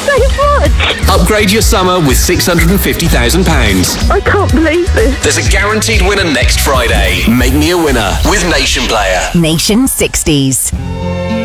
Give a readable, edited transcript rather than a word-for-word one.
so much. Upgrade your summer with £650,000. I can't believe this. There's a guaranteed winner next Friday. Make me a winner with Nation Player. Nation 60s.